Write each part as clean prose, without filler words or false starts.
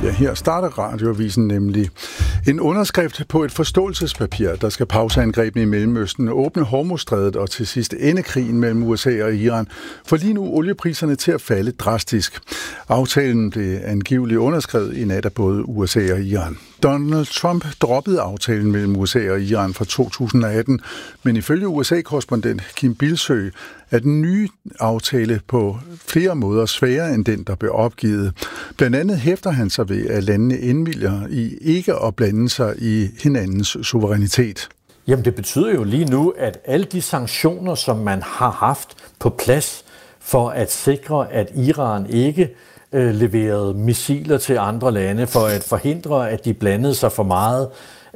Ja, her starter Radioavisen nemlig. En underskrift på et forståelsespapir, der skal pause angrebene i Mellemøsten, åbne Hormuzstrædet og til sidst ende krigen mellem USA og Iran, for lige nu oliepriserne til at falde drastisk. Aftalen blev angiveligt underskrevet i nat af både USA og Iran. Donald Trump droppede aftalen mellem USA og Iran fra 2018, men ifølge USA-korrespondent Kim Bildsøe er den nye aftale på flere måder sværere end den, der blev opgivet. Blandt andet hæfter han sig ved, at landene indvilger i ikke at blande sig i hinandens suverænitet. Jamen det betyder jo lige nu, at alle de sanktioner, som man har haft på plads for at sikre, at Iran ikke leverede missiler til andre lande, for at forhindre, at de blandede sig for meget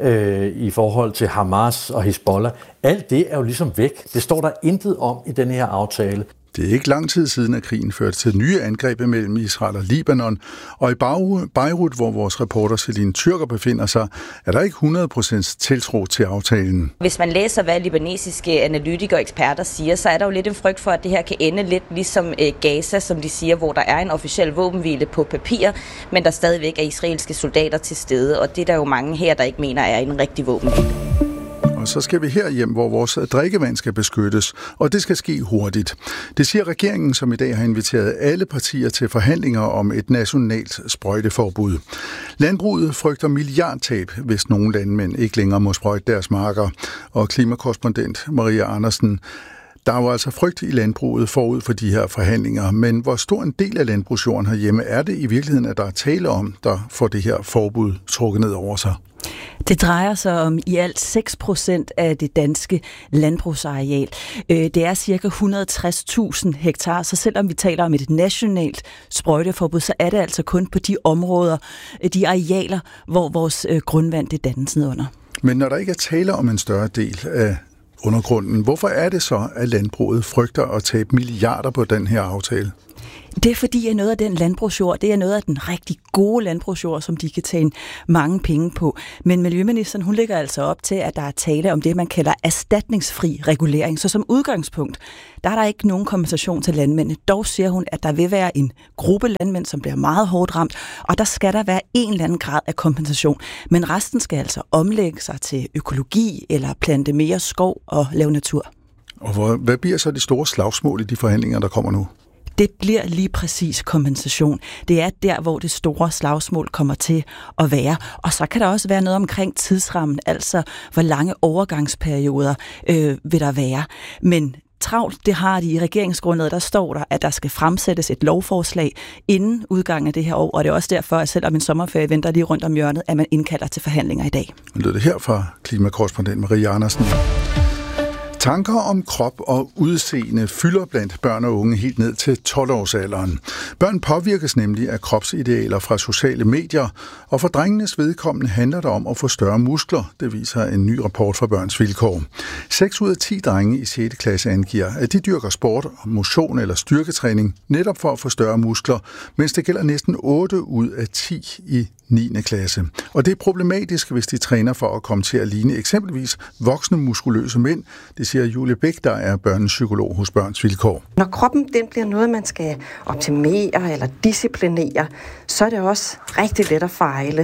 i forhold til Hamas og Hezbollah. Alt det er jo ligesom væk. Det står der intet om i den her aftale. Det er ikke lang tid siden, at krigen førte til nye angreb mellem Israel og Libanon, og i Beirut, hvor vores reporter Celine Tyrker befinder sig, er der ikke 100% tiltro til aftalen. Hvis man læser, hvad libanesiske analytikere og eksperter siger, så er der jo lidt en frygt for, at det her kan ende lidt ligesom Gaza, som de siger, hvor der er en officiel våbenhvile på papir, men der stadigvæk er israelske soldater til stede, og det er der jo mange her, der ikke mener er en rigtig våbenhvile. Og så skal vi herhjem, hvor vores drikkevand skal beskyttes, og det skal ske hurtigt. Det siger regeringen, som i dag har inviteret alle partier til forhandlinger om et nationalt sprøjteforbud. Landbruget frygter milliardtab, hvis nogle landmænd ikke længere må sprøjte deres marker. Og klimakorrespondent Maria Andersen, der er jo altså frygt i landbruget forud for de her forhandlinger, men hvor stor en del af landbrugsjorden herhjemme er det i virkeligheden, at der er tale om, der får det her forbud trukket ned over sig? Det drejer sig om i alt 6% af det danske landbrugsareal. Det er cirka 160.000 hektar, så selvom vi taler om et nationalt sprøjteforbud, så er det altså kun på de områder, de arealer, hvor vores grundvand det dannes nedunder. Men når der ikke er tale om en større del af undergrunden, hvorfor er det så, at landbruget frygter at tabe milliarder på den her aftale? Det er fordi, at noget af den landbrugsjord, det er noget af den rigtig gode landbrugsjord, som de kan tjene mange penge på. Men Miljøministeren, hun lægger altså op til, at der er tale om det, man kalder erstatningsfri regulering. Så som udgangspunkt, der er der ikke nogen kompensation til landmændene. Dog siger hun, at der vil være en gruppe landmænd, som bliver meget hårdt ramt, og der skal der være en eller anden grad af kompensation. Men resten skal altså omlægge sig til økologi eller plante mere skov og lave natur. Og hvad bliver så de store slagsmål i de forhandlinger, der kommer nu? Det bliver lige præcis kompensation. Det er der, hvor det store slagsmål kommer til at være. Og så kan der også være noget omkring tidsrammen, altså hvor lange overgangsperioder vil der være. Men travlt, det har de i regeringsgrundlaget, der står der, at der skal fremsættes et lovforslag inden udgangen af det her år, og det er også derfor, at selvom en sommerferie venter lige rundt om hjørnet, at man indkalder til forhandlinger i dag. Det er det her fra klimakorrespondent Maria Andersen. Tanker om krop og udseende fylder blandt børn og unge helt ned til 12-årsalderen. Børn påvirkes nemlig af kropsidealer fra sociale medier, og for drengenes vedkommende handler det om at få større muskler, det viser en ny rapport fra Børns Vilkår. 6 ud af 10 drenge i 6. klasse angiver, at de dyrker sport, motion eller styrketræning netop for at få større muskler, mens det gælder næsten 8 ud af 10 i 9. klasse. Og det er problematisk, hvis de træner for at komme til at ligne eksempelvis voksne muskuløse mænd. Det siger Julie Bæk, der er børnepsykolog hos Børns Vilkår. Når kroppen den bliver noget, man skal optimere eller disciplinere, så er det også rigtig let at fejle.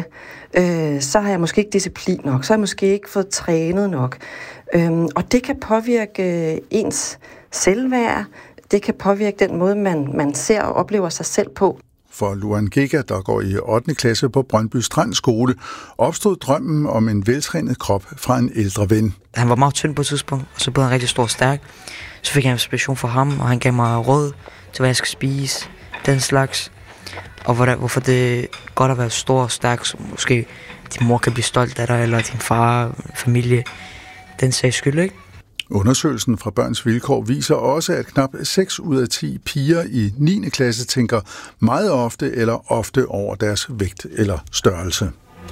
Så har jeg måske ikke disciplin nok, så har jeg måske ikke fået trænet nok. Og det kan påvirke ens selvværd, det kan påvirke den måde, man ser og oplever sig selv på. For Luan Giga, der går i 8. klasse på Brøndby Strand Skole, opstod drømmen om en veltrænet krop fra en ældre ven. Han var meget tynd på et tidspunkt, og så blev han rigtig stor og stærk. Så fik jeg inspiration fra ham, og han gav mig råd til, hvad jeg skal spise, den slags. Og hvorfor det er godt at være stor og stærk, så måske din mor kan blive stolt af dig, eller din far, familie, den sags skyld, ikke? Undersøgelsen fra Børns Vilkår viser også, at knap 6 ud af 10 piger i 9. klasse tænker meget ofte eller ofte over deres vægt eller størrelse.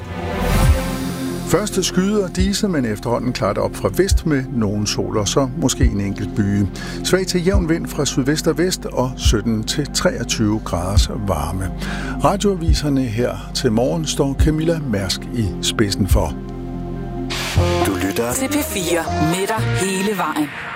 Første skyder disse, men efterhånden klart op fra vest med nogle sol og så måske en enkelt byge. Svag til jævn vind fra sydvest og vest og 17 til 23 graders varme. Radioaviserne her til morgen står Camilla Mærsk i spidsen for. Du lytter til P4 med dig hele vejen.